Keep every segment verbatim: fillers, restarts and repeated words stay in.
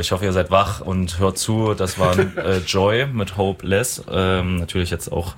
ich hoffe, ihr seid wach und hört zu. Das war äh, Joy mit Hopeless. Ähm, natürlich jetzt auch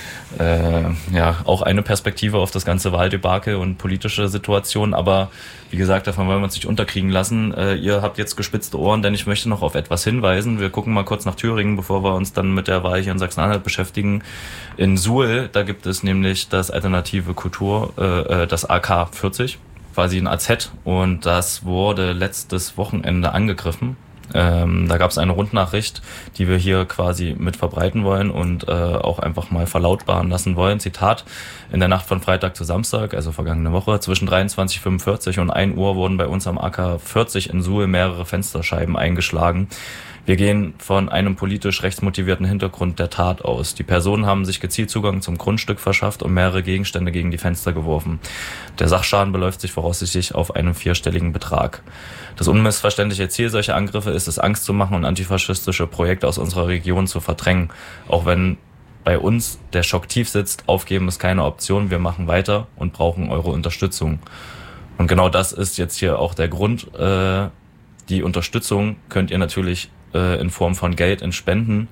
Äh, ja, auch eine Perspektive auf das ganze Wahldebakel und politische Situation, aber wie gesagt, davon wollen wir uns nicht unterkriegen lassen. Äh, ihr habt jetzt gespitzte Ohren, denn ich möchte noch auf etwas hinweisen. Wir gucken mal kurz nach Thüringen, bevor wir uns dann mit der Wahl hier in Sachsen-Anhalt beschäftigen. In Suhl, da gibt es nämlich das Alternative Kultur, äh, das A K vierzig, quasi ein A Z, und das wurde letztes Wochenende angegriffen. Ähm, da gab es eine Rundnachricht, die wir hier quasi mit verbreiten wollen und äh, auch einfach mal verlautbaren lassen wollen. Zitat: In der Nacht von Freitag zu Samstag, also vergangene Woche, zwischen dreiundzwanzig Uhr fünfundvierzig und ein Uhr wurden bei uns am A K vierzig in Suhl mehrere Fensterscheiben eingeschlagen. Wir gehen von einem politisch rechtsmotivierten Hintergrund der Tat aus. Die Personen haben sich gezielt Zugang zum Grundstück verschafft und mehrere Gegenstände gegen die Fenster geworfen. Der Sachschaden beläuft sich voraussichtlich auf einen vierstelligen Betrag. Das unmissverständliche Ziel solcher Angriffe ist es, Angst zu machen und antifaschistische Projekte aus unserer Region zu verdrängen. Auch wenn bei uns der Schock tief sitzt, aufgeben ist keine Option. Wir machen weiter und brauchen eure Unterstützung. Und genau das ist jetzt hier auch der Grund. Äh, die Unterstützung könnt ihr natürlich äh, in Form von Geld in Spenden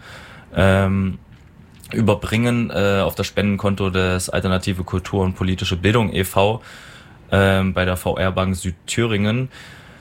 ähm, überbringen äh, auf das Spendenkonto des Alternative Kultur und Politische Bildung e V äh, bei der V R-Bank Südthüringen.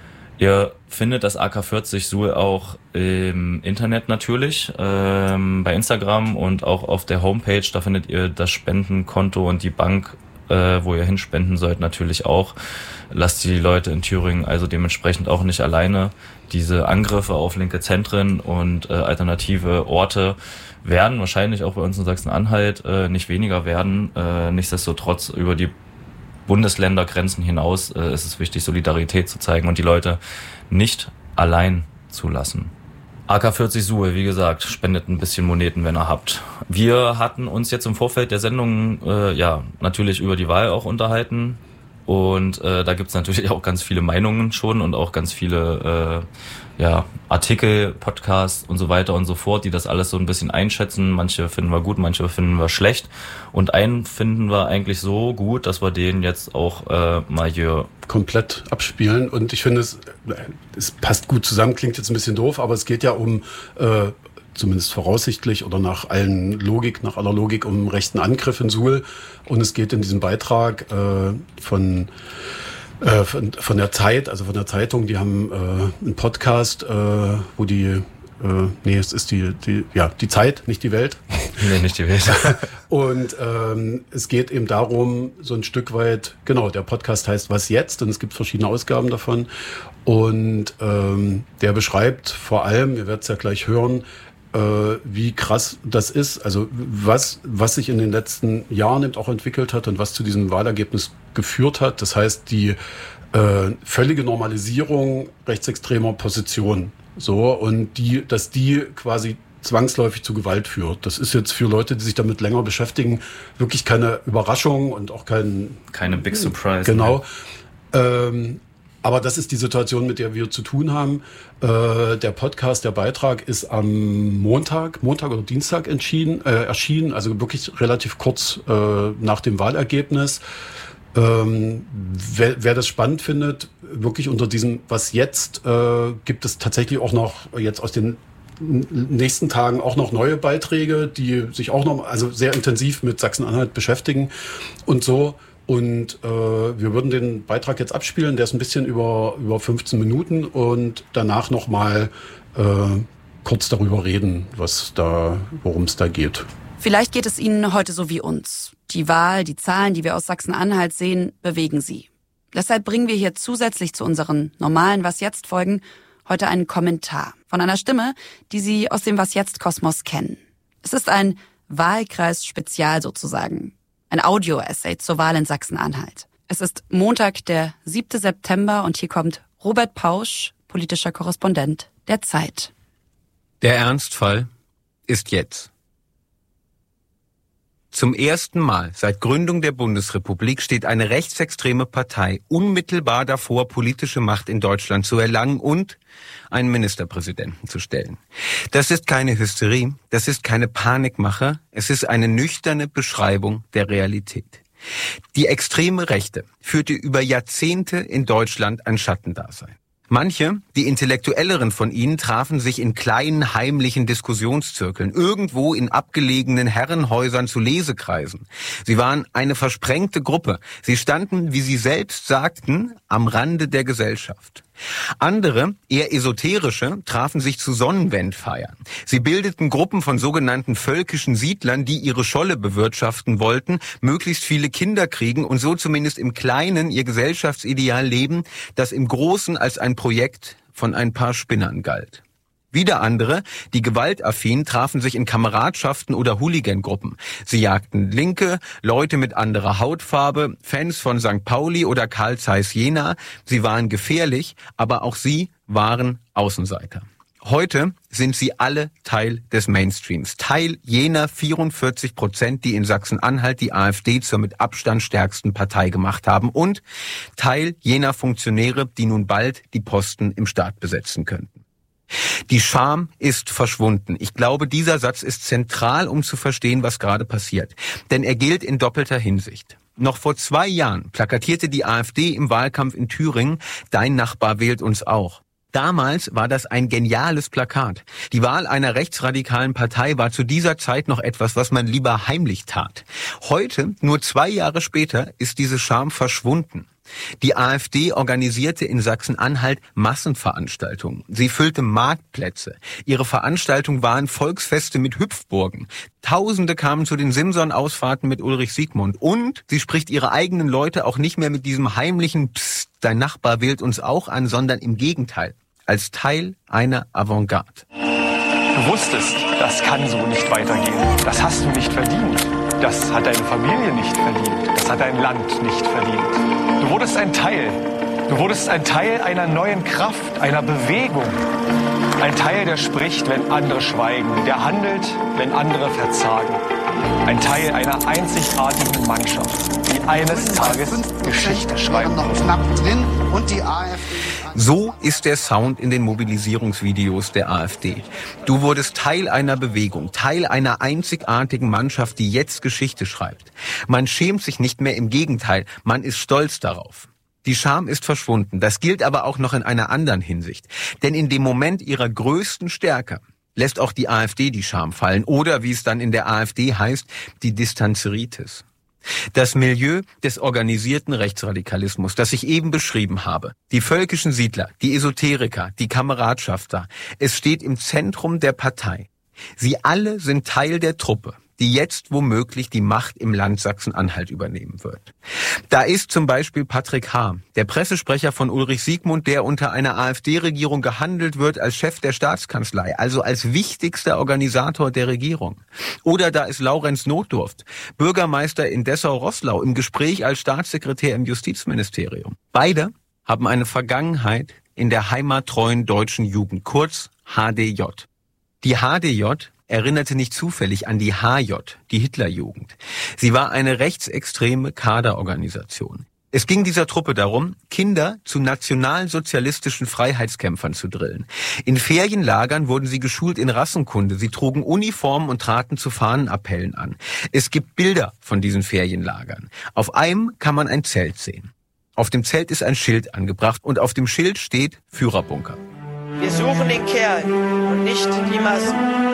Ihr findet das A K vierzig Suhl auch im Internet natürlich, ähm, bei Instagram und auch auf der Homepage. Da findet ihr das Spendenkonto und die Bank, äh, wo ihr hinspenden sollt, natürlich auch. Lasst die Leute in Thüringen also dementsprechend auch nicht alleine. Diese Angriffe auf linke Zentren und äh, alternative Orte werden wahrscheinlich auch bei uns in Sachsen-Anhalt äh, nicht weniger werden. Äh, nichtsdestotrotz über die Bundesländergrenzen hinaus äh, ist es wichtig, Solidarität zu zeigen und die Leute nicht allein zu lassen. A K vierzig Suhl, wie gesagt, spendet ein bisschen Moneten, wenn ihr habt. Wir hatten uns jetzt im Vorfeld der Sendung äh, ja natürlich über die Wahl auch unterhalten. Und äh, da gibt's natürlich auch ganz viele Meinungen schon und auch ganz viele äh, ja, Artikel, Podcasts und so weiter und so fort, die das alles so ein bisschen einschätzen. Manche finden wir gut, manche finden wir schlecht. Und einen finden wir eigentlich so gut, dass wir den jetzt auch äh, mal hier komplett abspielen. Und ich finde, es, es passt gut zusammen, klingt jetzt ein bisschen doof, aber es geht ja um äh, zumindest voraussichtlich oder nach allen Logik, nach aller Logik um rechten Angriff in Suhl. Und es geht in diesem Beitrag äh, von, äh, von von der Zeit, also von der Zeitung, die haben äh, einen Podcast, äh, wo die, äh, nee, es ist die, die, ja, die Zeit, nicht die Welt. Nee, nicht die Welt. Und ähm, es geht eben darum, so ein Stück weit, genau, der Podcast heißt Was jetzt? Und es gibt verschiedene Ausgaben davon. Und ähm, der beschreibt vor allem, ihr werdet es ja gleich hören, wie krass das ist, also was was sich in den letzten Jahren eben auch entwickelt hat und was zu diesem Wahlergebnis geführt hat. Das heißt, die äh, völlige Normalisierung rechtsextremer Positionen, so, und die, dass die quasi zwangsläufig zu Gewalt führt. Das ist jetzt für Leute, die sich damit länger beschäftigen, wirklich keine Überraschung und auch kein keine Big Surprise. Genau. Ähm, Aber das ist die Situation, mit der wir zu tun haben. Äh, der Podcast, der Beitrag ist am Montag, Montag oder Dienstag entschieden, äh, erschienen, also wirklich relativ kurz äh, nach dem Wahlergebnis. Ähm, wer, wer das spannend findet, wirklich unter diesem Was jetzt, äh, gibt es tatsächlich auch noch jetzt aus den nächsten Tagen auch noch neue Beiträge, die sich auch noch also sehr intensiv mit Sachsen-Anhalt beschäftigen und so. Und äh, wir würden den Beitrag jetzt abspielen, der ist ein bisschen über über fünfzehn Minuten und danach nochmal äh, kurz darüber reden, was da, worum es da geht. Vielleicht geht es Ihnen heute so wie uns. Die Wahl, die Zahlen, die wir aus Sachsen-Anhalt sehen, bewegen Sie. Deshalb bringen wir hier zusätzlich zu unseren normalen Was-Jetzt-Folgen heute einen Kommentar von einer Stimme, die Sie aus dem Was-Jetzt-Kosmos kennen. Es ist ein Wahlkreis-Spezial sozusagen. Ein Audio-Essay zur Wahl in Sachsen-Anhalt. Es ist Montag, der siebte September und hier kommt Robert Pausch, politischer Korrespondent der Zeit. Der Ernstfall ist jetzt. Zum ersten Mal seit Gründung der Bundesrepublik steht eine rechtsextreme Partei unmittelbar davor, politische Macht in Deutschland zu erlangen und einen Ministerpräsidenten zu stellen. Das ist keine Hysterie, das ist keine Panikmache, es ist eine nüchterne Beschreibung der Realität. Die extreme Rechte führte über Jahrzehnte in Deutschland ein Schattendasein. Manche, Die Intellektuelleren von ihnen trafen sich in kleinen, heimlichen Diskussionszirkeln, irgendwo in abgelegenen Herrenhäusern zu Lesekreisen. Sie waren eine versprengte Gruppe. Sie standen, wie sie selbst sagten, am Rande der Gesellschaft. Andere, eher esoterische, trafen sich zu Sonnenwendfeiern. Sie bildeten Gruppen von sogenannten völkischen Siedlern, die ihre Scholle bewirtschaften wollten, möglichst viele Kinder kriegen und so zumindest im Kleinen ihr Gesellschaftsideal leben, das im Großen als ein Projekt von ein paar Spinnern galt. Wieder andere, die gewaltaffin, trafen sich in Kameradschaften oder Hooligan-Gruppen. Sie jagten Linke, Leute mit anderer Hautfarbe, Fans von Sankt Pauli oder Carl Zeiss Jena. Sie waren gefährlich, aber auch sie waren Außenseiter. Heute sind sie alle Teil des Mainstreams, Teil jener vierundvierzig Prozent, die in Sachsen-Anhalt die AfD zur mit Abstand stärksten Partei gemacht haben und Teil jener Funktionäre, die nun bald die Posten im Staat besetzen könnten. Die Scham ist verschwunden. Ich glaube, dieser Satz ist zentral, um zu verstehen, was gerade passiert. Denn er gilt in doppelter Hinsicht. Noch vor zwei Jahren plakatierte die AfD im Wahlkampf in Thüringen, dein Nachbar wählt uns auch. Damals war das ein geniales Plakat. Die Wahl einer rechtsradikalen Partei war zu dieser Zeit noch etwas, was man lieber heimlich tat. Heute, nur zwei Jahre später, ist diese Scham verschwunden. Die AfD organisierte in Sachsen-Anhalt Massenveranstaltungen. Sie füllte Marktplätze. Ihre Veranstaltungen waren Volksfeste mit Hüpfburgen. Tausende kamen zu den Simson-Ausfahrten mit Ulrich Siegmund. Und sie spricht ihre eigenen Leute auch nicht mehr mit diesem heimlichen Psst, dein Nachbar wählt uns auch an, sondern im Gegenteil, als Teil einer Avantgarde. Du wusstest, das kann so nicht weitergehen. Das hast du nicht verdient. Das hat deine Familie nicht verdient. Das hat dein Land nicht verdient. Du wurdest ein Teil. Du wurdest ein Teil einer neuen Kraft, einer Bewegung. Ein Teil, der spricht, wenn andere schweigen, der handelt, wenn andere verzagen. Ein Teil einer einzigartigen Mannschaft, die eines Tages Geschichte schreiben wird. So ist der Sound in den Mobilisierungsvideos der AfD. Du wurdest Teil einer Bewegung, Teil einer einzigartigen Mannschaft, die jetzt Geschichte schreibt. Man schämt sich nicht mehr, im Gegenteil, man ist stolz darauf. Die Scham ist verschwunden. Das gilt aber auch noch in einer anderen Hinsicht. Denn in dem Moment ihrer größten Stärke lässt auch die AfD die Scham fallen oder, wie es dann in der AfD heißt, die Distanzeritis. Das Milieu des organisierten Rechtsradikalismus, das ich eben beschrieben habe, die völkischen Siedler, die Esoteriker, die Kameradschafter, es steht im Zentrum der Partei. Sie alle sind Teil der Truppe, die jetzt womöglich die Macht im Land Sachsen-Anhalt übernehmen wird. Da ist zum Beispiel Patrick H., der Pressesprecher von Ulrich Siegmund, der unter einer AfD-Regierung gehandelt wird als Chef der Staatskanzlei, also als wichtigster Organisator der Regierung. Oder da ist Laurenz Notdurft, Bürgermeister in Dessau-Roßlau, im Gespräch als Staatssekretär im Justizministerium. Beide haben eine Vergangenheit in der heimattreuen deutschen Jugend, kurz H D J. Die H D J erinnerte nicht zufällig an die H J, die Hitlerjugend. Sie war eine rechtsextreme Kaderorganisation. Es ging dieser Truppe darum, Kinder zu nationalsozialistischen Freiheitskämpfern zu drillen. In Ferienlagern wurden sie geschult in Rassenkunde. Sie trugen Uniformen und traten zu Fahnenappellen an. Es gibt Bilder von diesen Ferienlagern. Auf einem kann man ein Zelt sehen. Auf dem Zelt ist ein Schild angebracht und auf dem Schild steht Führerbunker. Wir suchen den Kerl und nicht die Massen.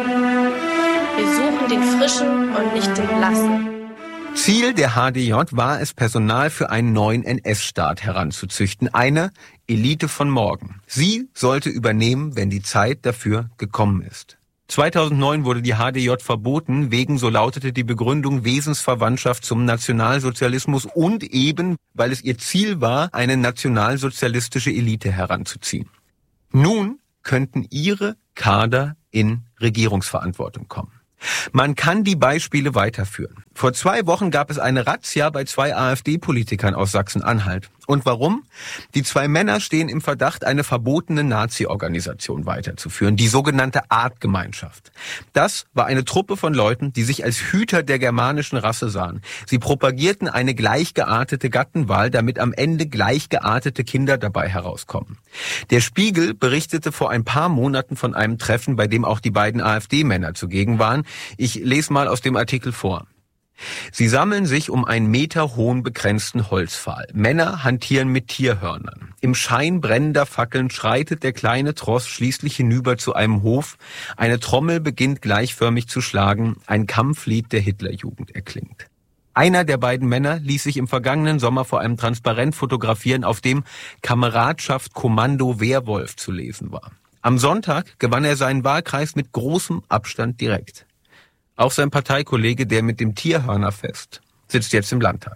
Wir suchen den Frischen und nicht den Blassen. Ziel der H D J war es, Personal für einen neuen N S-Staat heranzuzüchten, eine Elite von morgen. Sie sollte übernehmen, wenn die Zeit dafür gekommen ist. zweitausendneun wurde die H D J verboten, wegen, so lautete die Begründung, Wesensverwandtschaft zum Nationalsozialismus und eben, weil es ihr Ziel war, eine nationalsozialistische Elite heranzuziehen. Nun könnten ihre Kader in Regierungsverantwortung kommen. Man kann die Beispiele weiterführen. Vor zwei Wochen gab es eine Razzia bei zwei AfD-Politikern aus Sachsen-Anhalt. Und warum? Die zwei Männer stehen im Verdacht, eine verbotene Nazi-Organisation weiterzuführen, die sogenannte Artgemeinschaft. Das war eine Truppe von Leuten, die sich als Hüter der germanischen Rasse sahen. Sie propagierten eine gleichgeartete Gattenwahl, damit am Ende gleichgeartete Kinder dabei herauskommen. Der Spiegel berichtete vor ein paar Monaten von einem Treffen, bei dem auch die beiden AfD-Männer zugegen waren. Ich lese mal aus dem Artikel vor. Sie sammeln sich um einen Meter hohen begrenzten Holzpfahl. Männer hantieren mit Tierhörnern. Im Schein brennender Fackeln schreitet der kleine Tross schließlich hinüber zu einem Hof. Eine Trommel beginnt gleichförmig zu schlagen. Ein Kampflied der Hitlerjugend erklingt. Einer der beiden Männer ließ sich im vergangenen Sommer vor einem Transparent fotografieren, auf dem Kameradschaft Kommando Wehrwolf zu lesen war. Am Sonntag gewann er seinen Wahlkreis mit großem Abstand direkt. Auch sein Parteikollege, der mit dem Tierhörnerfest, sitzt jetzt im Landtag.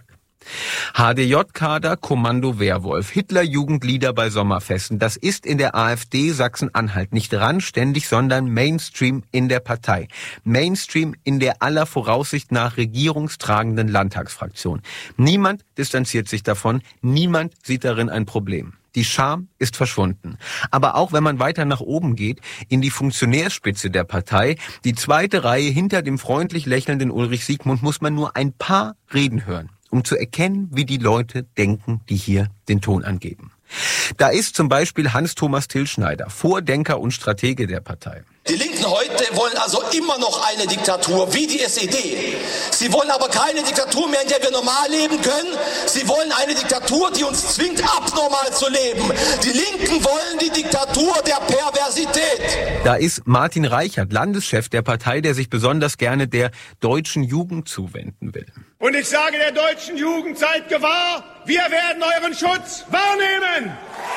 H D J-Kader, Kommando Wehrwolf, Hitlerjugendlieder bei Sommerfesten. Das ist in der AfD Sachsen-Anhalt nicht randständig, sondern Mainstream in der Partei. Mainstream in der aller Voraussicht nach regierungstragenden Landtagsfraktion. Niemand distanziert sich davon, niemand sieht darin ein Problem. Die Scham ist verschwunden. Aber auch wenn man weiter nach oben geht, in die Funktionärspitze der Partei, die zweite Reihe hinter dem freundlich lächelnden Ulrich Siegmund, muss man nur ein paar Reden hören, um zu erkennen, wie die Leute denken, die hier den Ton angeben. Da ist zum Beispiel Hans-Thomas Tilschneider, Vordenker und Stratege der Partei. Die Linken heute wollen also immer noch eine Diktatur, wie die S E D. Sie wollen aber keine Diktatur mehr, in der wir normal leben können. Sie wollen eine Diktatur, die uns zwingt, abnormal zu leben. Die Linken wollen die Diktatur der Perversität. Da ist Martin Reichert, Landeschef der Partei, der sich besonders gerne der deutschen Jugend zuwenden will. Und ich sage der deutschen Jugend, seid gewahr, wir werden euren Schutz wahrnehmen.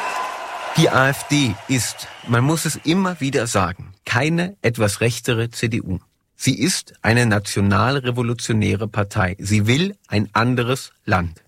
Die AfD ist, man muss es immer wieder sagen, keine etwas rechtere C D U. Sie ist eine nationalrevolutionäre Partei. Sie will ein anderes Land.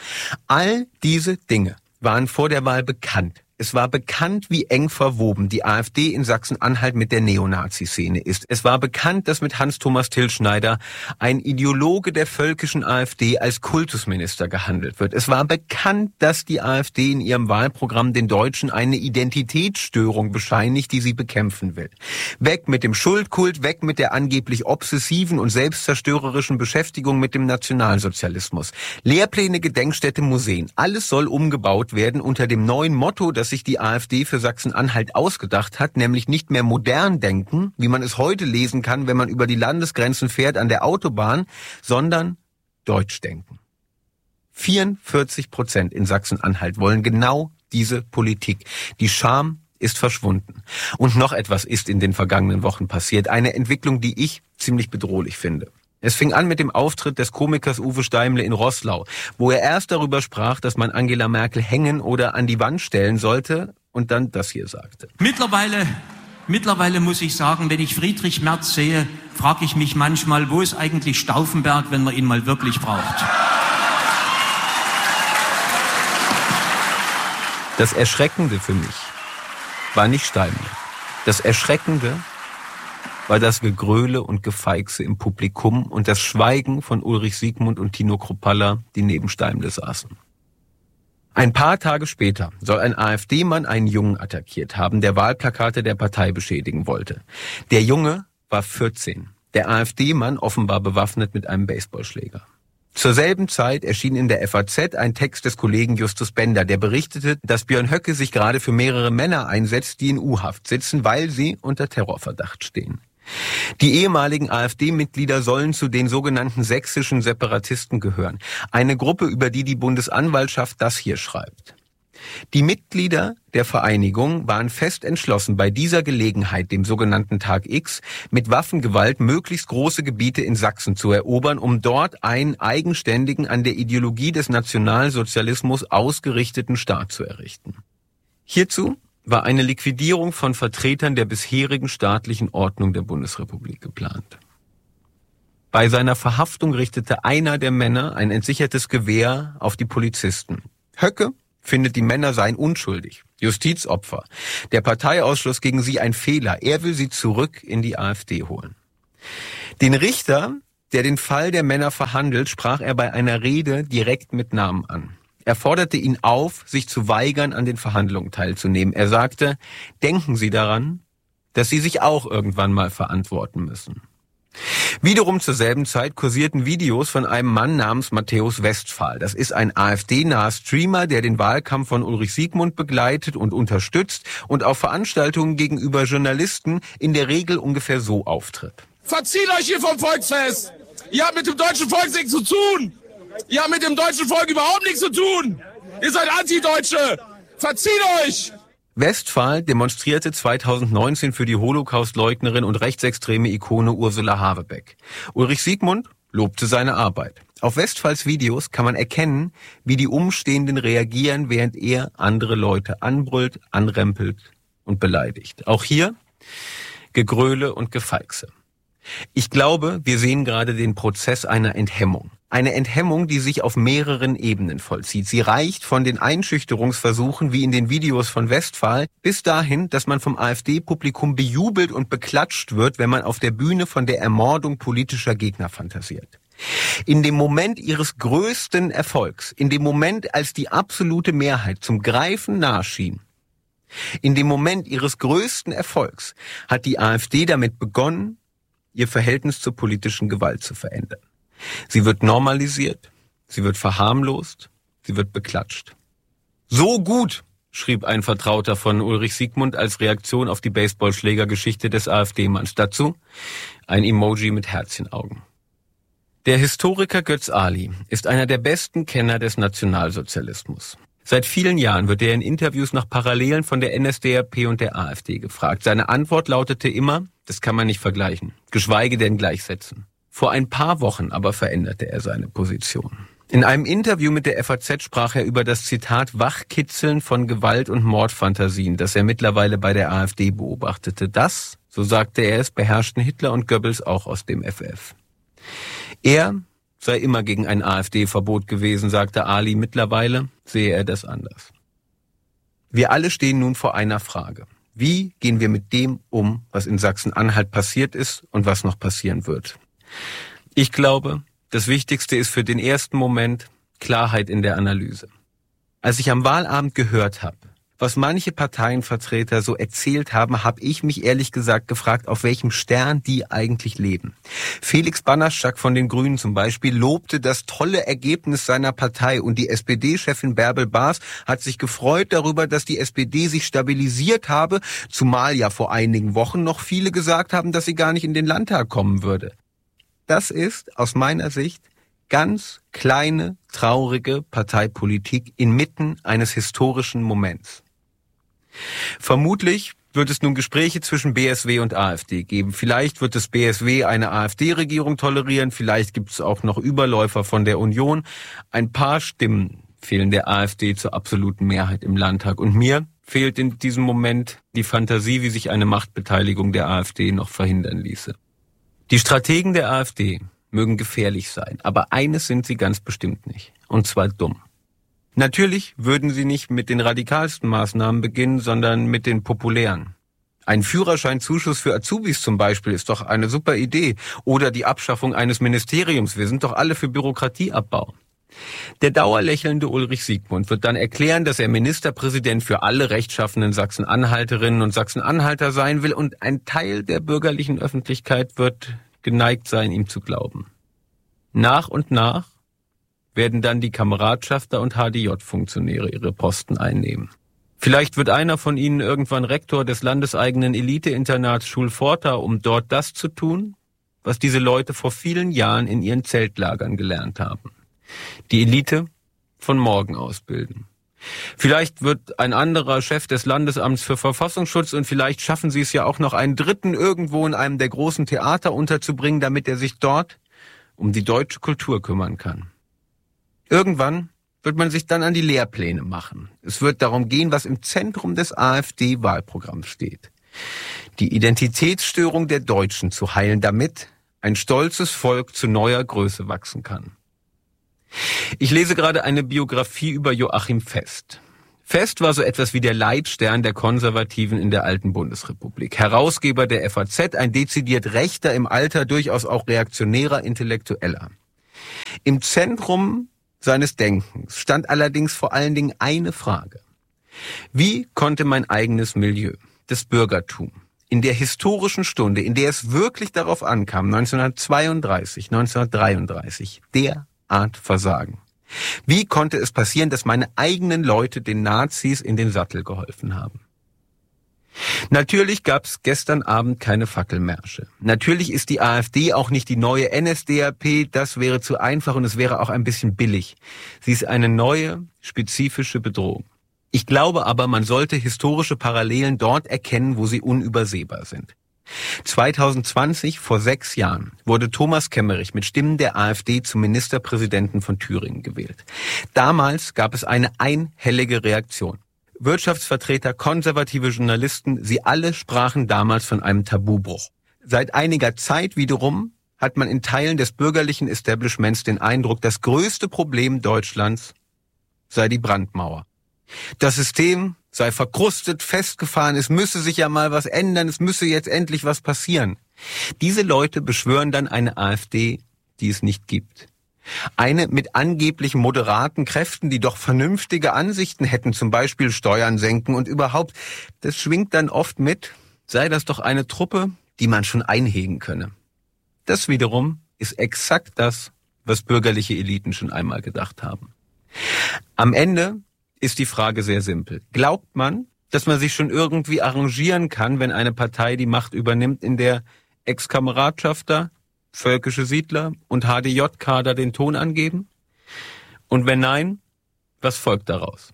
All diese Dinge waren vor der Wahl bekannt. Es war bekannt, wie eng verwoben die AfD in Sachsen-Anhalt mit der Neonazi-Szene ist. Es war bekannt, dass mit Hans-Thomas Tilschneider ein Ideologe der völkischen AfD als Kultusminister gehandelt wird. Es war bekannt, dass die AfD in ihrem Wahlprogramm den Deutschen eine Identitätsstörung bescheinigt, die sie bekämpfen will. Weg mit dem Schuldkult, weg mit der angeblich obsessiven und selbstzerstörerischen Beschäftigung mit dem Nationalsozialismus. Lehrpläne, Gedenkstätte, Museen. Alles soll umgebaut werden unter dem neuen Motto, das sich die AfD für Sachsen-Anhalt ausgedacht hat, nämlich nicht mehr modern denken, wie man es heute lesen kann, wenn man über die Landesgrenzen fährt an der Autobahn, sondern deutsch denken. vierundvierzig Prozent in Sachsen-Anhalt wollen genau diese Politik. Die Scham ist verschwunden. Und noch etwas ist in den vergangenen Wochen passiert. Eine Entwicklung, die ich ziemlich bedrohlich finde. Es fing an mit dem Auftritt des Komikers Uwe Steimle in Roßlau, wo er erst darüber sprach, dass man Angela Merkel hängen oder an die Wand stellen sollte und dann das hier sagte. Mittlerweile, mittlerweile muss ich sagen, wenn ich Friedrich Merz sehe, frage ich mich manchmal, wo ist eigentlich Stauffenberg, wenn man ihn mal wirklich braucht? Das Erschreckende für mich war nicht Steimle. Das Erschreckende war das Gegröle und Gefeixe im Publikum und das Schweigen von Ulrich Siegmund und Tino Kruppalla, die neben Steimle saßen. Ein paar Tage später soll ein AfD-Mann einen Jungen attackiert haben, der Wahlplakate der Partei beschädigen wollte. Der Junge war vierzehn, der AfD-Mann offenbar bewaffnet mit einem Baseballschläger. Zur selben Zeit erschien in der F A Z ein Text des Kollegen Justus Bender, der berichtete, dass Björn Höcke sich gerade für mehrere Männer einsetzt, die in U-Haft sitzen, weil sie unter Terrorverdacht stehen. Die ehemaligen AfD-Mitglieder sollen zu den sogenannten sächsischen Separatisten gehören. Eine Gruppe, über die die Bundesanwaltschaft das hier schreibt. Die Mitglieder der Vereinigung waren fest entschlossen, bei dieser Gelegenheit, dem sogenannten Tag X, mit Waffengewalt möglichst große Gebiete in Sachsen zu erobern, um dort einen eigenständigen, an der Ideologie des Nationalsozialismus ausgerichteten Staat zu errichten. Hierzu war eine Liquidierung von Vertretern der bisherigen staatlichen Ordnung der Bundesrepublik geplant. Bei seiner Verhaftung richtete einer der Männer ein entsichertes Gewehr auf die Polizisten. Höcke findet, die Männer seien unschuldig, Justizopfer. Der Parteiausschluss gegen sie ein Fehler. Er will sie zurück in die AfD holen. Den Richter, der den Fall der Männer verhandelt, sprach er bei einer Rede direkt mit Namen an. Er forderte ihn auf, sich zu weigern, an den Verhandlungen teilzunehmen. Er sagte, denken Sie daran, dass Sie sich auch irgendwann mal verantworten müssen. Wiederum zur selben Zeit kursierten Videos von einem Mann namens Matthäus Westphal. Das ist ein AfD-naher Streamer, der den Wahlkampf von Ulrich Siegmund begleitet und unterstützt und auf Veranstaltungen gegenüber Journalisten in der Regel ungefähr so auftritt. Verzieht euch hier vom Volksfest! Ihr habt mit dem deutschen Volk nichts zu tun. Ihr habt mit dem deutschen Volk überhaupt nichts zu tun. Ihr seid Antideutsche. Verzieht euch. Westphal demonstrierte zweitausendneunzehn für die Holocaust-Leugnerin und rechtsextreme Ikone Ursula Havebeck. Ulrich Siegmund lobte seine Arbeit. Auf Westphals Videos kann man erkennen, wie die Umstehenden reagieren, während er andere Leute anbrüllt, anrempelt und beleidigt. Auch hier Gegröle und Gefeixe. Ich glaube, wir sehen gerade den Prozess einer Enthemmung. Eine Enthemmung, die sich auf mehreren Ebenen vollzieht. Sie reicht von den Einschüchterungsversuchen wie in den Videos von Westphal bis dahin, dass man vom AfD-Publikum bejubelt und beklatscht wird, wenn man auf der Bühne von der Ermordung politischer Gegner fantasiert. In dem Moment ihres größten Erfolgs, in dem Moment, als die absolute Mehrheit zum Greifen nahe schien, in dem Moment ihres größten Erfolgs hat die AfD damit begonnen, ihr Verhältnis zur politischen Gewalt zu verändern. Sie wird normalisiert, sie wird verharmlost, sie wird beklatscht. So gut, schrieb ein Vertrauter von Ulrich Siegmund als Reaktion auf die Baseballschlägergeschichte des AfD-Manns. Dazu ein Emoji mit Herzchenaugen. Der Historiker Götz Ali ist einer der besten Kenner des Nationalsozialismus. Seit vielen Jahren wird er in Interviews nach Parallelen von der N S D A P und der AfD gefragt. Seine Antwort lautete immer, das kann man nicht vergleichen, geschweige denn gleichsetzen. Vor ein paar Wochen aber veränderte er seine Position. In einem Interview mit der F A Z sprach er über das Zitat Wachkitzeln von Gewalt- und Mordfantasien, das er mittlerweile bei der AfD beobachtete. Das, so sagte er es, beherrschten Hitler und Goebbels auch aus dem F F. Er sei immer gegen ein AfD-Verbot gewesen, sagte Ali. Mittlerweile sehe er das anders. Wir alle stehen nun vor einer Frage. Wie gehen wir mit dem um, was in Sachsen-Anhalt passiert ist und was noch passieren wird? Ich glaube, das Wichtigste ist für den ersten Moment Klarheit in der Analyse. Als ich am Wahlabend gehört habe, was manche Parteienvertreter so erzählt haben, habe ich mich ehrlich gesagt gefragt, auf welchem Stern die eigentlich leben. Felix Banaschak von den Grünen zum Beispiel lobte das tolle Ergebnis seiner Partei und die S P D-Chefin Bärbel Baas hat sich gefreut darüber, dass die S P D sich stabilisiert habe, zumal ja vor einigen Wochen noch viele gesagt haben, dass sie gar nicht in den Landtag kommen würde. Das ist aus meiner Sicht ganz kleine, traurige Parteipolitik inmitten eines historischen Moments. Vermutlich wird es nun Gespräche zwischen B S W und AfD geben. Vielleicht wird das B S W eine AfD-Regierung tolerieren, vielleicht gibt es auch noch Überläufer von der Union. Ein paar Stimmen fehlen der AfD zur absoluten Mehrheit im Landtag. Und mir fehlt in diesem Moment die Fantasie, wie sich eine Machtbeteiligung der AfD noch verhindern ließe. Die Strategen der AfD mögen gefährlich sein, aber eines sind sie ganz bestimmt nicht, und zwar dumm. Natürlich würden sie nicht mit den radikalsten Maßnahmen beginnen, sondern mit den populären. Ein Führerscheinzuschuss für Azubis zum Beispiel ist doch eine super Idee. Oder die Abschaffung eines Ministeriums. Wir sind doch alle für Bürokratieabbau. Der dauerlächelnde Ulrich Siegmund wird dann erklären, dass er Ministerpräsident für alle rechtschaffenen Sachsen-Anhalterinnen und Sachsen-Anhalter sein will und ein Teil der bürgerlichen Öffentlichkeit wird geneigt sein, ihm zu glauben. Nach und nach werden dann die Kameradschafter und H D J-Funktionäre ihre Posten einnehmen. Vielleicht wird einer von ihnen irgendwann Rektor des landeseigenen Elite-Internats Schulforta, um dort das zu tun, was diese Leute vor vielen Jahren in ihren Zeltlagern gelernt haben. Die Elite von morgen ausbilden. Vielleicht wird ein anderer Chef des Landesamts für Verfassungsschutz und vielleicht schaffen sie es ja auch noch, einen dritten irgendwo in einem der großen Theater unterzubringen, damit er sich dort um die deutsche Kultur kümmern kann. Irgendwann wird man sich dann an die Lehrpläne machen. Es wird darum gehen, was im Zentrum des AfD-Wahlprogramms steht. Die Identitätsstörung der Deutschen zu heilen, damit ein stolzes Volk zu neuer Größe wachsen kann. Ich lese gerade eine Biografie über Joachim Fest. Fest war so etwas wie der Leitstern der Konservativen in der alten Bundesrepublik. Herausgeber der F A Z, ein dezidiert rechter, im Alter durchaus auch reaktionärer Intellektueller. Im Zentrum seines Denkens stand allerdings vor allen Dingen eine Frage. Wie konnte mein eigenes Milieu, das Bürgertum, in der historischen Stunde, in der es wirklich darauf ankam, neunzehnhundertzweiunddreißig, neunzehnhundertdreiunddreißig, derart versagen? Wie konnte es passieren, dass meine eigenen Leute den Nazis in den Sattel geholfen haben? Natürlich gab es gestern Abend keine Fackelmärsche. Natürlich ist die AfD auch nicht die neue N S D A P, das wäre zu einfach und es wäre auch ein bisschen billig. Sie ist eine neue, spezifische Bedrohung. Ich glaube aber, man sollte historische Parallelen dort erkennen, wo sie unübersehbar sind. zwanzig zwanzig, vor sechs Jahren, wurde Thomas Kemmerich mit Stimmen der AfD zum Ministerpräsidenten von Thüringen gewählt. Damals gab es eine einhellige Reaktion. Wirtschaftsvertreter, konservative Journalisten, sie alle sprachen damals von einem Tabubruch. Seit einiger Zeit wiederum hat man in Teilen des bürgerlichen Establishments den Eindruck, das größte Problem Deutschlands sei die Brandmauer. Das System sei verkrustet, festgefahren, es müsse sich ja mal was ändern, es müsse jetzt endlich was passieren. Diese Leute beschwören dann eine AfD, die es nicht gibt. Eine mit angeblich moderaten Kräften, die doch vernünftige Ansichten hätten, zum Beispiel Steuern senken und überhaupt, das schwingt dann oft mit, sei das doch eine Truppe, die man schon einhegen könne. Das wiederum ist exakt das, was bürgerliche Eliten schon einmal gedacht haben. Am Ende ist die Frage sehr simpel. Glaubt man, dass man sich schon irgendwie arrangieren kann, wenn eine Partei die Macht übernimmt, in der Ex-Kameradschafter, völkische Siedler und H D J-Kader den Ton angeben? Und wenn nein, was folgt daraus?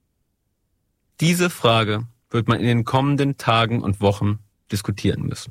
Diese Frage wird man in den kommenden Tagen und Wochen diskutieren müssen.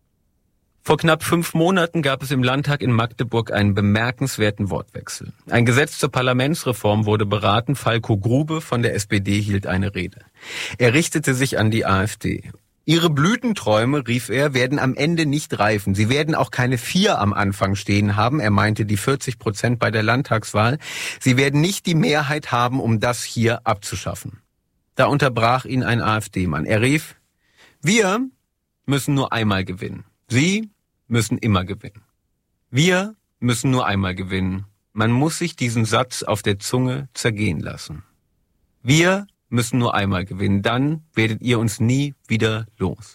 Vor knapp fünf Monaten gab es im Landtag in Magdeburg einen bemerkenswerten Wortwechsel. Ein Gesetz zur Parlamentsreform wurde beraten. Falko Grube von der S P D hielt eine Rede. Er richtete sich an die AfD. Ihre Blütenträume, rief er, werden am Ende nicht reifen. Sie werden auch keine vier am Anfang stehen haben. Er meinte die vierzig Prozent bei der Landtagswahl. Sie werden nicht die Mehrheit haben, um das hier abzuschaffen. Da unterbrach ihn ein AfD-Mann. Er rief, wir müssen nur einmal gewinnen. Sie müssen immer gewinnen. Wir müssen nur einmal gewinnen. Man muss sich diesen Satz auf der Zunge zergehen lassen. Wir müssen nur einmal gewinnen, dann werdet ihr uns nie wieder los.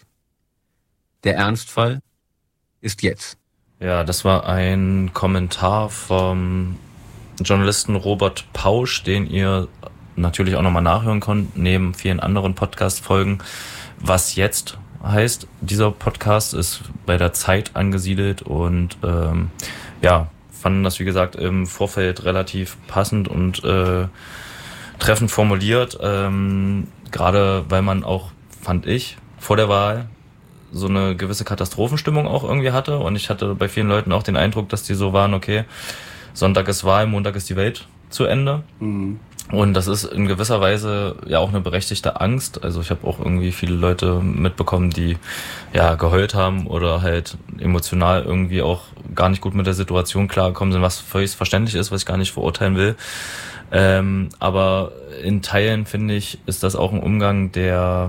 Der Ernstfall ist jetzt. Ja, das war ein Kommentar vom Journalisten Robert Pausch, den ihr natürlich auch nochmal nachhören könnt, neben vielen anderen Podcast-Folgen. Was jetzt heißt, dieser Podcast ist bei der Zeit angesiedelt und ähm, ja, fanden das wie gesagt im Vorfeld relativ passend und äh, treffend formuliert, ähm, gerade weil man auch, fand ich, vor der Wahl so eine gewisse Katastrophenstimmung auch irgendwie hatte und ich hatte bei vielen Leuten auch den Eindruck, dass die so waren, okay, Sonntag ist Wahl, Montag ist die Welt zu Ende. Mhm. Und das ist in gewisser Weise ja auch eine berechtigte Angst. Also ich habe auch irgendwie viele Leute mitbekommen, die ja geheult haben oder halt emotional irgendwie auch gar nicht gut mit der Situation klargekommen sind, was völlig verständlich ist, was ich gar nicht verurteilen will. Ähm, aber in Teilen, finde ich, ist das auch ein Umgang, der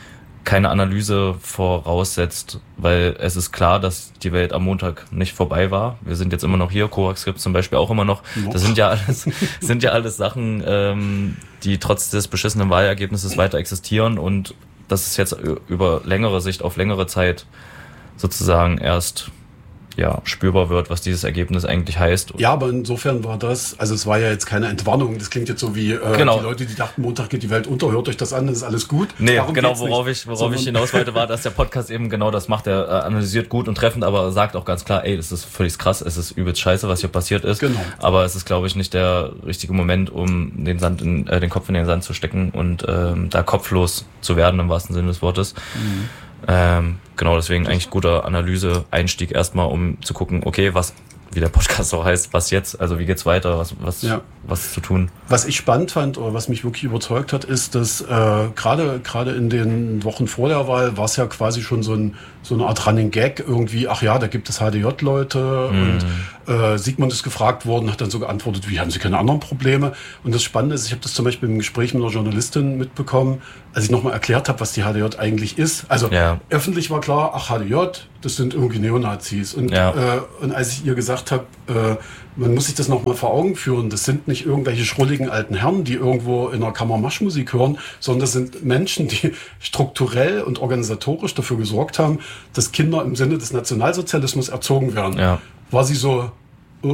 keine Analyse voraussetzt, weil es ist klar, dass die Welt am Montag nicht vorbei war. Wir sind jetzt immer noch hier, Kovacs gibt es zum Beispiel auch immer noch. Das sind ja alles, sind ja alles Sachen, ähm, die trotz des beschissenen Wahlergebnisses weiter existieren und dass es jetzt über längere Sicht auf längere Zeit sozusagen erst ja, spürbar wird, was dieses Ergebnis eigentlich heißt. Ja, aber insofern war das, also es war ja jetzt keine Entwarnung, das klingt jetzt so wie äh, genau. Die Leute, die dachten, Montag geht die Welt unter, hört euch das an, das ist alles gut. Nee, Darum genau, worauf nicht. ich worauf Sondern ich hinaus wollte, war, dass der Podcast eben genau das macht, er äh, analysiert gut und treffend, aber sagt auch ganz klar, ey, das ist völlig krass, es ist übelst scheiße, was hier passiert ist. Genau. Aber es ist, glaube ich, nicht der richtige Moment, um den Sand in, äh, den Kopf in den Sand zu stecken und ähm, da kopflos zu werden, im wahrsten Sinne des Wortes. Mhm. Ähm, genau, deswegen eigentlich guter Analyse-Einstieg erstmal, um zu gucken, okay, was, wie der Podcast auch heißt, was jetzt, also wie geht's weiter, was, was, ja. was ist zu tun. Was ich spannend fand oder was mich wirklich überzeugt hat, ist, dass äh, gerade gerade in den Wochen vor der Wahl war es ja quasi schon so, ein, so eine Art Running Gag irgendwie, ach ja, da gibt es H D J-Leute mhm. und äh, Sigmund ist gefragt worden, hat dann so geantwortet, wie, haben Sie keine anderen Probleme? Und das Spannende ist, ich habe das zum Beispiel im Gespräch mit einer Journalistin mitbekommen, als ich nochmal erklärt habe, was die H D J eigentlich ist. Also ja. öffentlich war klar, ach H D J, das sind irgendwie Neonazis. Und, ja. äh, und als ich ihr gesagt habe, äh, man muss sich das nochmal vor Augen führen, das sind nicht irgendwelche schrulligen alten Herren, die irgendwo in einer Kammer Marschmusik hören, sondern das sind Menschen, die strukturell und organisatorisch dafür gesorgt haben, dass Kinder im Sinne des Nationalsozialismus erzogen werden. Ja. War sie so, oh,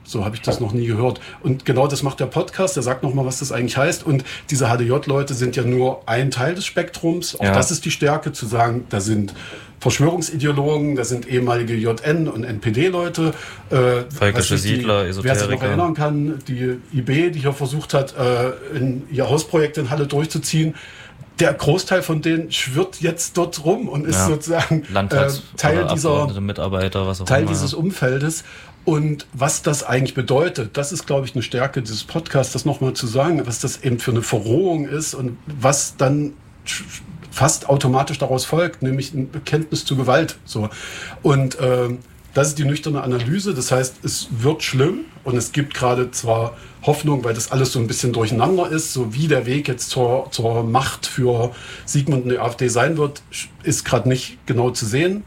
So habe ich das noch nie gehört. Und genau das macht der Podcast. Der sagt nochmal, was das eigentlich heißt. Und diese H D J-Leute sind ja nur ein Teil des Spektrums. Auch ja. das ist die Stärke, zu sagen, da sind Verschwörungsideologen, da sind ehemalige J N- und N P D-Leute. Äh, Völkische Siedler, die, Esoteriker. Wer sich noch erinnern kann, die I B, die hier versucht hat, äh, in ihr Hausprojekt in Halle durchzuziehen. Der Großteil von denen schwirrt jetzt dort rum und ist ja. sozusagen äh, Teil dieser Mitarbeiter, was auch Teil immer. dieses Umfeldes. Und was das eigentlich bedeutet, das ist, glaube ich, eine Stärke dieses Podcasts, das nochmal zu sagen, was das eben für eine Verrohung ist und was dann fast automatisch daraus folgt, nämlich ein Bekenntnis zu Gewalt. So. Und äh, das ist die nüchterne Analyse. Das heißt, es wird schlimm und es gibt gerade zwar Hoffnung, weil das alles so ein bisschen durcheinander ist, so wie der Weg jetzt zur, zur Macht für Sigmund und die AfD sein wird, ist gerade nicht genau zu sehen.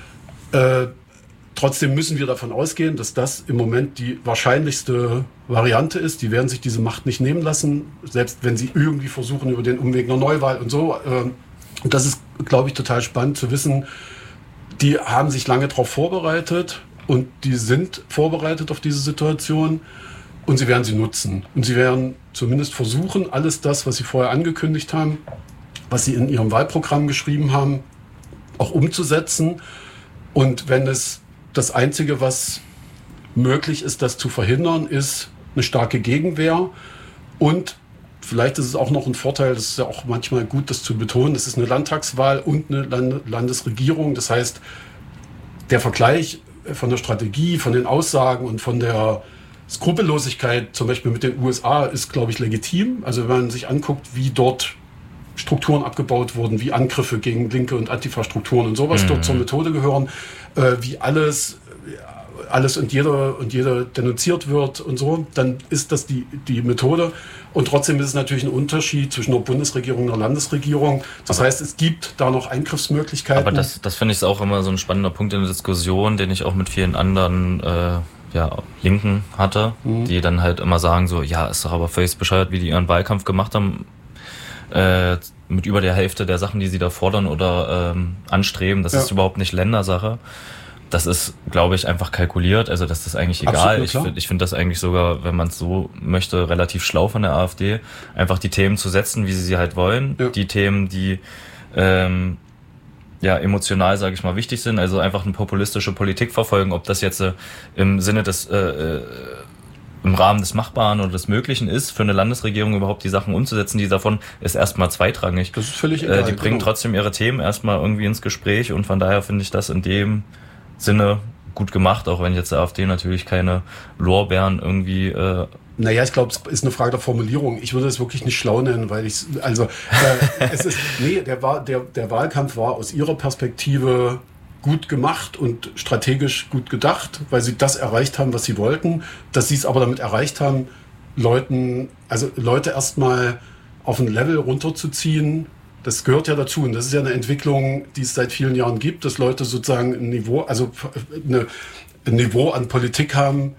Äh, Trotzdem müssen wir davon ausgehen, dass das im Moment die wahrscheinlichste Variante ist. Die werden sich diese Macht nicht nehmen lassen, selbst wenn sie irgendwie versuchen über den Umweg einer Neuwahl und so. Und das ist, glaube ich, total spannend zu wissen. Die haben sich lange darauf vorbereitet und die sind vorbereitet auf diese Situation und sie werden sie nutzen. Und sie werden zumindest versuchen, alles das, was sie vorher angekündigt haben, was sie in ihrem Wahlprogramm geschrieben haben, auch umzusetzen. Und wenn es das Einzige, was möglich ist, das zu verhindern, ist eine starke Gegenwehr. Und vielleicht ist es auch noch ein Vorteil, das ist ja auch manchmal gut, das zu betonen, es ist eine Landtagswahl und eine Land- Landesregierung. Das heißt, der Vergleich von der Strategie, von den Aussagen und von der Skrupellosigkeit, zum Beispiel mit den U S A, ist, glaube ich, legitim. Also wenn man sich anguckt, wie dort Strukturen abgebaut wurden, wie Angriffe gegen linke und Antifa-Strukturen und sowas mhm. dort zur Methode gehören, äh, wie alles, alles und jeder und jeder denunziert wird und so, dann ist das die, die Methode. Und trotzdem ist es natürlich ein Unterschied zwischen einer Bundesregierung und einer Landesregierung. Das aber heißt, es gibt da noch Eingriffsmöglichkeiten. Aber das, das finde ich auch immer so ein spannender Punkt in der Diskussion, den ich auch mit vielen anderen äh, ja, Linken hatte, mhm. die dann halt immer sagen so, ja, ist doch aber völlig bescheuert, wie die ihren Wahlkampf gemacht haben, Äh, mit über der Hälfte der Sachen, die sie da fordern oder ähm, anstreben. Das ja. ist überhaupt nicht Ländersache. Das ist, glaube ich, einfach kalkuliert. Also das ist eigentlich egal. Absolut, ich finde ich find das eigentlich sogar, wenn man es so möchte, relativ schlau von der AfD, einfach die Themen zu setzen, wie sie sie halt wollen. Ja. Die Themen, die ähm, ja emotional, sage ich mal, wichtig sind. Also einfach eine populistische Politik verfolgen. Ob das jetzt äh, im Sinne des äh, äh, im Rahmen des Machbaren oder des Möglichen ist, für eine Landesregierung überhaupt die Sachen umzusetzen, die davon ist erstmal zweitrangig. Das ist völlig egal. Äh, die bringen genau. trotzdem ihre Themen erstmal irgendwie ins Gespräch und von daher finde ich das in dem Sinne gut gemacht, auch wenn jetzt der AfD natürlich keine Lorbeeren irgendwie... Äh, Naja, ich glaube, es ist eine Frage der Formulierung. Ich würde es wirklich nicht schlau nennen, weil ich, also, äh, es ist, nee, der, der, der Wahlkampf war aus ihrer Perspektive gut gemacht und strategisch gut gedacht, weil sie das erreicht haben, was sie wollten. Dass sie es aber damit erreicht haben, Leuten, also Leute erstmal auf ein Level runterzuziehen, das gehört ja dazu. Und das ist ja eine Entwicklung, die es seit vielen Jahren gibt, dass Leute sozusagen ein Niveau, also eine, ein Niveau an Politik haben,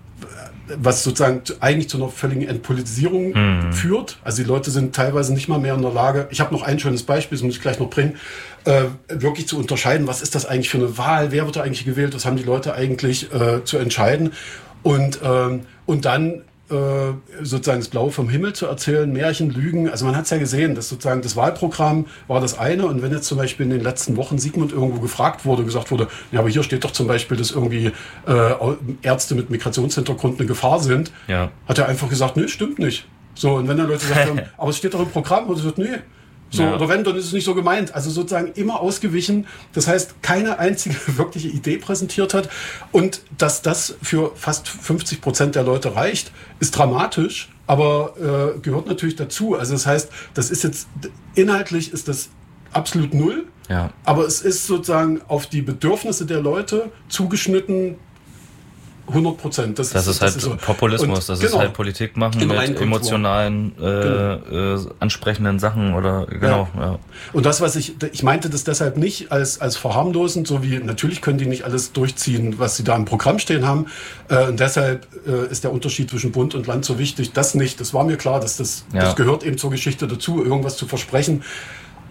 was sozusagen eigentlich zu einer völligen Entpolitisierung mhm. führt. Also die Leute sind teilweise nicht mal mehr in der Lage, ich habe noch ein schönes Beispiel, das muss ich gleich noch bringen, äh, wirklich zu unterscheiden, was ist das eigentlich für eine Wahl, wer wird da eigentlich gewählt, was haben die Leute eigentlich äh, zu entscheiden. Und, ähm, und dann äh, sozusagen das Blaue vom Himmel zu erzählen, Märchen, Lügen. Also man hat es ja gesehen, dass sozusagen das Wahlprogramm war das eine. Und wenn jetzt zum Beispiel in den letzten Wochen Sigmund irgendwo gefragt wurde, gesagt wurde, ja, aber hier steht doch zum Beispiel, dass irgendwie äh, Ärzte mit Migrationshintergrund eine Gefahr sind, ja. hat er einfach gesagt, nee, stimmt nicht. So, und wenn dann Leute sagen, aber es steht doch im Programm, und er sagt, nee. So, ja. Oder wenn, dann ist es nicht so gemeint. Also sozusagen immer ausgewichen. Das heißt, keine einzige wirkliche Idee präsentiert hat. Und dass das für fast fünfzig Prozent der Leute reicht, ist dramatisch, aber äh, gehört natürlich dazu. Also das heißt, das ist jetzt, inhaltlich ist das absolut null. Ja. Aber es ist sozusagen auf die Bedürfnisse der Leute zugeschnitten, hundert Prozent. Das, das ist, ist halt das ist so. Populismus, und das genau, ist halt Politik machen mit emotionalen, äh, genau. äh, ansprechenden Sachen oder genau. Ja. Ja. Und das, was ich, ich meinte das deshalb nicht als, als verharmlosend, so wie natürlich können die nicht alles durchziehen, was sie da im Programm stehen haben. Äh, und deshalb äh, ist der Unterschied zwischen Bund und Land so wichtig. Das nicht, das war mir klar, dass das, ja. das gehört eben zur Geschichte dazu, irgendwas zu versprechen.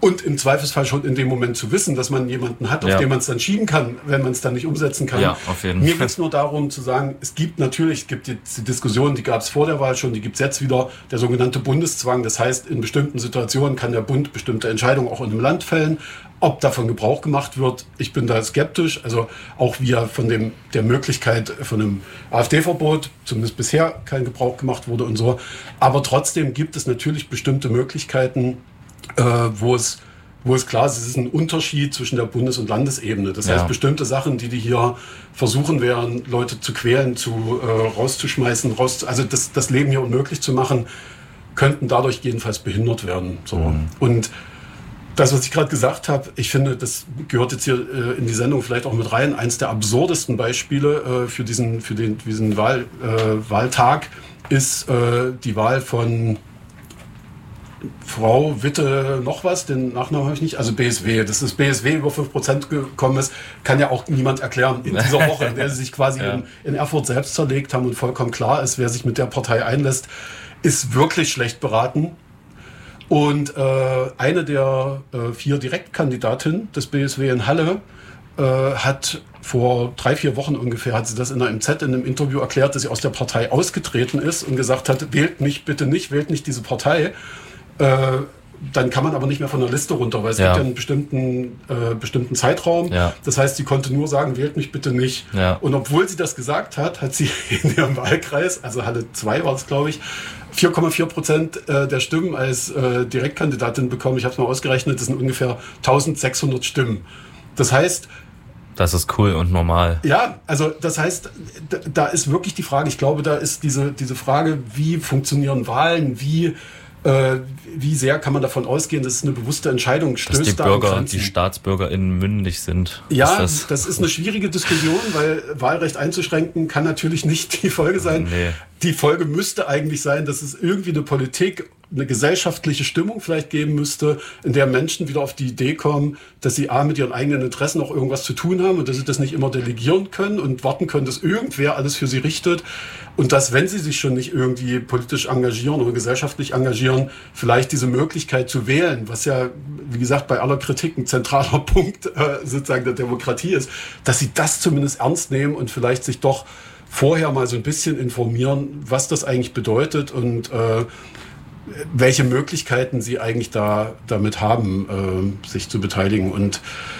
Und im Zweifelsfall schon in dem Moment zu wissen, dass man jemanden hat, auf ja. den man es dann schieben kann, wenn man es dann nicht umsetzen kann. Ja, auf jeden Fall. Mir geht es nur darum zu sagen, es gibt natürlich, es gibt jetzt die Diskussion, die gab es vor der Wahl schon, die gibt es jetzt wieder, der sogenannte Bundeszwang. Das heißt, in bestimmten Situationen kann der Bund bestimmte Entscheidungen auch in einem Land fällen. Ob davon Gebrauch gemacht wird, ich bin da skeptisch. Also auch wie ja von dem, der Möglichkeit von einem AfD-Verbot, zumindest bisher kein Gebrauch gemacht wurde und so. Aber trotzdem gibt es natürlich bestimmte Möglichkeiten, äh, wo es wo es klar ist, es ist ein Unterschied zwischen der Bundes- und Landesebene. Das heißt, ja. bestimmte Sachen, die die hier versuchen werden, Leute zu quälen, zu äh, rauszuschmeißen, raus, also das, das Leben hier unmöglich zu machen, könnten dadurch jedenfalls behindert werden. So. Mhm. Und das, was ich gerade gesagt habe, ich finde, das gehört jetzt hier äh, in die Sendung vielleicht auch mit rein. Eins der absurdesten Beispiele äh, für diesen, für den, diesen Wahl, äh, Wahltag ist äh, die Wahl von Frau Witte noch was, den Nachnamen habe ich nicht, also B S W. Dass das B S W über fünf Prozent gekommen ist, kann ja auch niemand erklären in dieser Woche, in der sie sich quasi ja. in, in Erfurt selbst zerlegt haben und vollkommen klar ist, wer sich mit der Partei einlässt, ist wirklich schlecht beraten. Und äh, eine der äh, vier Direktkandidatinnen des B S W in Halle äh, hat vor drei, vier Wochen ungefähr, hat sie das in einer M Z in einem Interview erklärt, dass sie aus der Partei ausgetreten ist und gesagt hat, wählt mich bitte nicht, wählt nicht diese Partei. Äh, dann kann man aber nicht mehr von der Liste runter, weil es ja. gibt ja einen bestimmten, äh, bestimmten Zeitraum. Ja. Das heißt, sie konnte nur sagen, wählt mich bitte nicht. Ja. Und obwohl sie das gesagt hat, hat sie in ihrem Wahlkreis, also Halle zwei war es, glaube ich, vier Komma vier Prozent äh, der Stimmen als äh, Direktkandidatin bekommen. Ich habe es mal ausgerechnet, das sind ungefähr eintausendsechshundert Stimmen. Das heißt... Das ist cool und normal. Ja, also das heißt, da, da ist wirklich die Frage, ich glaube, da ist diese, diese Frage, wie funktionieren Wahlen, wie... Äh, wie sehr kann man davon ausgehen, dass es eine bewusste Entscheidung stößt? Dass die da Bürger, die StaatsbürgerInnen mündig sind. Ja, ist das, das ist eine schwierige Diskussion, weil Wahlrecht einzuschränken kann natürlich nicht die Folge sein. Nee. Die Folge müsste eigentlich sein, dass es irgendwie eine Politik, eine gesellschaftliche Stimmung vielleicht geben müsste, in der Menschen wieder auf die Idee kommen, dass sie A, mit ihren eigenen Interessen auch irgendwas zu tun haben und dass sie das nicht immer delegieren können und warten können, dass irgendwer alles für sie richtet und dass, wenn sie sich schon nicht irgendwie politisch engagieren oder gesellschaftlich engagieren, vielleicht diese Möglichkeit zu wählen, was ja, wie gesagt, bei aller Kritik ein zentraler Punkt äh, sozusagen der Demokratie ist, dass sie das zumindest ernst nehmen und vielleicht sich doch vorher mal so ein bisschen informieren, was das eigentlich bedeutet und äh, welche Möglichkeiten sie eigentlich da damit haben, äh, sich zu beteiligen. Und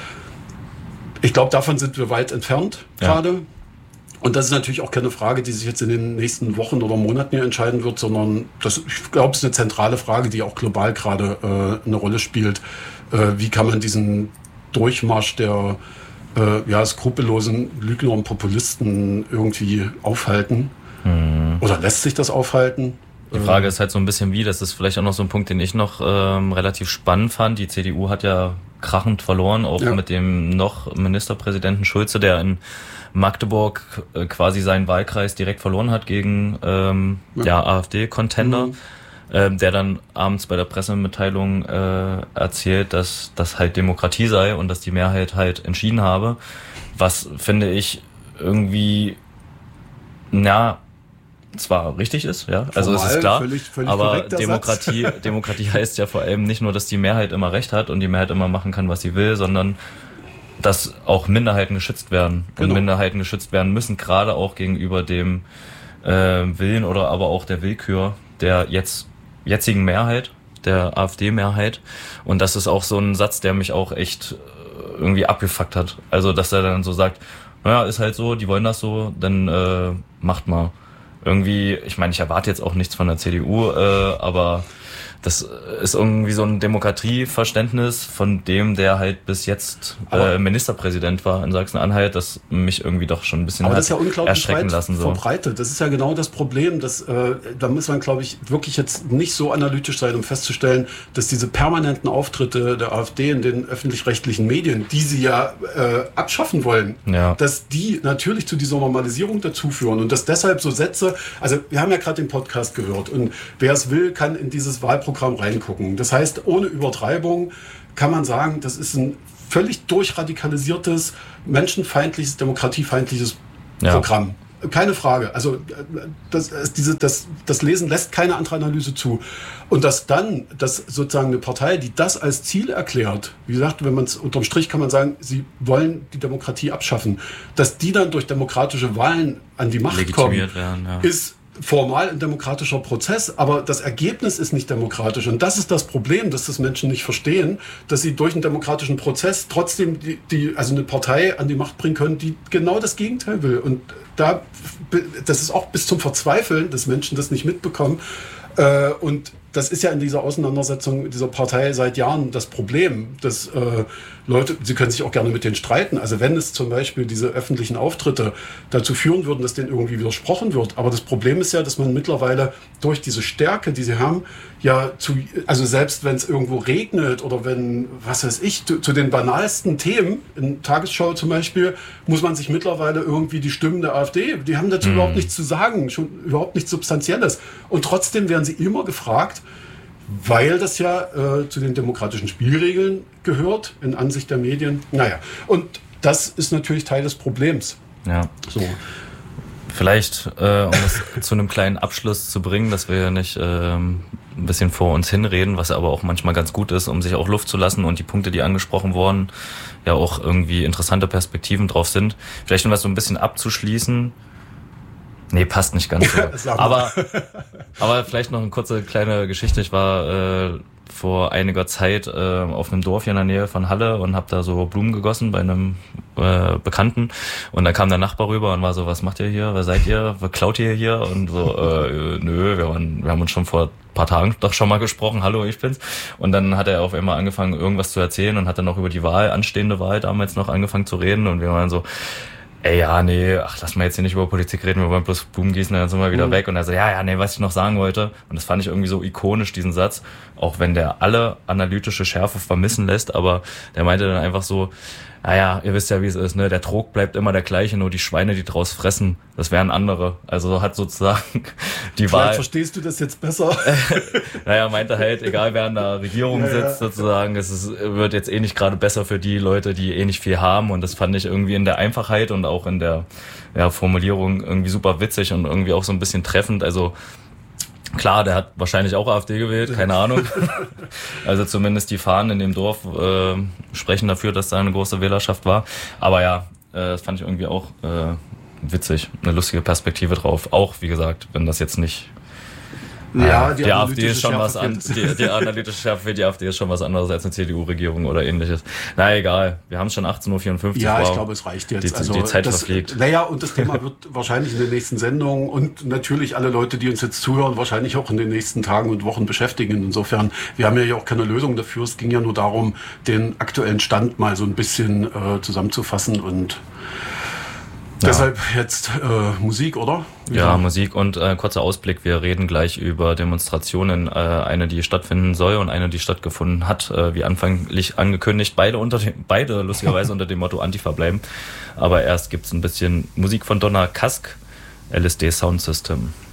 ich glaube, davon sind wir weit entfernt ja. gerade. Und das ist natürlich auch keine Frage, die sich jetzt in den nächsten Wochen oder Monaten hier entscheiden wird, sondern das, ich glaube, es ist eine zentrale Frage, die auch global gerade äh, eine Rolle spielt. Äh, wie kann man diesen Durchmarsch der äh, ja, skrupellosen Lügner und Populisten irgendwie aufhalten? Mhm. Oder lässt sich das aufhalten? Die Frage ist halt so ein bisschen wie, das ist vielleicht auch noch so ein Punkt, den ich noch ähm, relativ spannend fand. Die C D U hat ja krachend verloren, auch ja. mit dem noch Ministerpräsidenten Schulze, der in Magdeburg äh, quasi seinen Wahlkreis direkt verloren hat gegen ähm, ja. ja, AfD-Contender, mhm. ähm, der dann abends bei der Pressemitteilung äh, erzählt, dass das halt Demokratie sei und dass die Mehrheit halt entschieden habe. Was, finde ich, irgendwie, na, zwar richtig ist, ja, also Formal, es ist klar, völlig, völlig aber Demokratie, Demokratie heißt ja vor allem nicht nur, dass die Mehrheit immer Recht hat und die Mehrheit immer machen kann, was sie will, sondern dass auch Minderheiten geschützt werden genau. und Minderheiten geschützt werden müssen, gerade auch gegenüber dem äh, Willen oder aber auch der Willkür der jetzt jetzigen Mehrheit, der AfD-Mehrheit. Und das ist auch so ein Satz, der mich auch echt irgendwie abgefuckt hat. Also, dass er dann so sagt, naja, ist halt so, die wollen das so, dann äh, macht mal. Irgendwie, ich meine, ich erwarte jetzt auch nichts von der C D U, äh, aber das ist irgendwie so ein Demokratieverständnis von dem, der halt bis jetzt äh, Ministerpräsident war in Sachsen-Anhalt, das mich irgendwie doch schon ein bisschen aber hat das ist ja unglaublich erschrecken lassen. So. Verbreitet. Das ist ja genau das Problem, dass äh, da muss man, glaube ich, wirklich jetzt nicht so analytisch sein, um festzustellen, dass diese permanenten Auftritte der AfD in den öffentlich-rechtlichen Medien, die sie ja äh, abschaffen wollen, ja. dass die natürlich zu dieser Normalisierung dazu führen und dass deshalb so Sätze, also wir haben ja gerade den Podcast gehört und wer es will, kann in dieses Wahlprogramm reingucken. Das heißt, ohne Übertreibung kann man sagen, das ist ein völlig durchradikalisiertes, menschenfeindliches, demokratiefeindliches ja. Programm. keine Frage. Also das, diese, das, das Lesen lässt keine andere Analyse zu. Und dass dann, dass sozusagen eine Partei, die das als Ziel erklärt, wie gesagt, wenn man es unterm Strich kann man sagen, sie wollen die Demokratie abschaffen, dass die dann durch demokratische Wahlen an die Macht kommen, werden, ja. ist formal ein demokratischer Prozess, aber das Ergebnis ist nicht demokratisch. Und das ist das Problem, dass das Menschen nicht verstehen, dass sie durch einen demokratischen Prozess trotzdem die, die, also eine Partei an die Macht bringen können, die genau das Gegenteil will. Und da, das ist auch bis zum Verzweifeln, dass Menschen das nicht mitbekommen. Äh, und das ist ja in dieser Auseinandersetzung dieser Partei seit Jahren das Problem, dass äh, Leute, sie können sich auch gerne mit denen streiten. Also wenn es zum Beispiel diese öffentlichen Auftritte dazu führen würden, dass denen irgendwie widersprochen wird. Aber das Problem ist ja, dass man mittlerweile durch diese Stärke, die sie haben, ja zu, also selbst wenn es irgendwo regnet oder wenn, was weiß ich, zu, zu den banalsten Themen, in Tagesschau zum Beispiel, muss man sich mittlerweile irgendwie die Stimmen der AfD, die haben dazu mhm. überhaupt nichts zu sagen, schon überhaupt nichts Substanzielles. Und trotzdem werden sie immer gefragt, weil das ja äh, zu den demokratischen Spielregeln gehört, in Ansicht der Medien. Naja, und das ist natürlich Teil des Problems. Ja. So. Vielleicht, äh, um das zu einem kleinen Abschluss zu bringen, dass wir nicht äh, ein bisschen vor uns hinreden, was aber auch manchmal ganz gut ist, um sich auch Luft zu lassen und die Punkte, die angesprochen wurden, ja auch irgendwie interessante Perspektiven drauf sind. Vielleicht um das so ein bisschen abzuschließen. Nee, passt nicht ganz so. aber, aber vielleicht noch eine kurze kleine Geschichte. Ich war äh, vor einiger Zeit äh, auf einem Dorf hier in der Nähe von Halle und habe da so Blumen gegossen bei einem äh, Bekannten. Und dann kam der Nachbar rüber und war so, was macht ihr hier? Wer seid ihr? Wer klaut ihr hier? Und so, äh, nö, wir, waren, wir haben uns schon vor ein paar Tagen doch schon mal gesprochen. Hallo, ich bin's. Und dann hat er auf einmal angefangen, irgendwas zu erzählen und hat dann auch über die Wahl, anstehende Wahl damals noch angefangen zu reden. Und wir waren so, ey, ja, nee, ach, lass mal jetzt hier nicht über Politik reden, wir wollen bloß Blumen gießen, dann sind wir wieder mhm. weg. Und er so, ja, ja, nee, was ich noch sagen wollte, und das fand ich irgendwie so ikonisch, diesen Satz, auch wenn der alle analytische Schärfe vermissen lässt, aber der meinte dann einfach so, naja, ihr wisst ja, wie es ist, ne? Der Trog bleibt immer der gleiche, nur die Schweine, die draus fressen, das wären andere. Also hat sozusagen die Vielleicht Wahl... verstehst du das jetzt besser? Naja, meinte halt, egal wer in der Regierung ja, sitzt, ja. sozusagen, es ist, wird jetzt eh nicht gerade besser für die Leute, die eh nicht viel haben. Und das fand ich irgendwie in der Einfachheit und auch in der ja, Formulierung irgendwie super witzig und irgendwie auch so ein bisschen treffend. Also klar, der hat wahrscheinlich auch AfD gewählt, keine Ahnung. Also zumindest die Fahnen in dem Dorf äh, sprechen dafür, dass da eine große Wählerschaft war. Aber ja, äh, das fand ich irgendwie auch äh, witzig, eine lustige Perspektive drauf. Auch, wie gesagt, wenn das jetzt nicht... Ja, äh, die, die AfD ist schon Schärfe was an, die, die analytische Schärfe für die AfD ist schon was anderes als eine C D U-Regierung oder ähnliches. Na egal, wir haben schon achtzehn Uhr vierundfünfzig. Ja, wow. Ich glaube, es reicht jetzt. Die, also, die Zeit das, verfliegt. Naja, und das Thema wird wahrscheinlich in den nächsten Sendungen und natürlich alle Leute, die uns jetzt zuhören, wahrscheinlich auch in den nächsten Tagen und Wochen beschäftigen. Insofern, wir haben ja auch keine Lösung dafür. Es ging ja nur darum, den aktuellen Stand mal so ein bisschen äh, zusammenzufassen und ja. Deshalb jetzt äh, Musik, oder? Ja, ja, Musik und äh, kurzer Ausblick. Wir reden gleich über Demonstrationen. Äh, eine, die stattfinden soll und eine, die stattgefunden hat. Äh, wie anfänglich angekündigt. Beide unter dem, beide lustigerweise unter dem Motto Antifa bleiben. Aber erst gibt's ein bisschen Musik von Donna Kask, L S D Sound System.